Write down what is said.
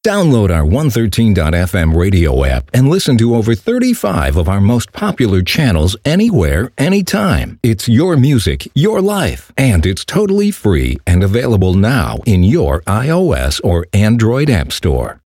Download our 113.fm radio app and listen to over 35 of our most popular channels anywhere, anytime. It's your music, your life, and it's totally free and available now in your iOS or Android app store.